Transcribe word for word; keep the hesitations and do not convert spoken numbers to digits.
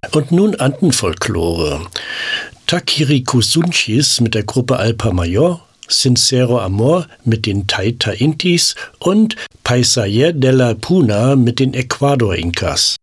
Und nun Andenfolklore. Takirikusunchis mit der Gruppe Alpa Mayor, Sincero Amor mit den Taita Intis und Paisaje de la Puna mit den Ecuador Incas.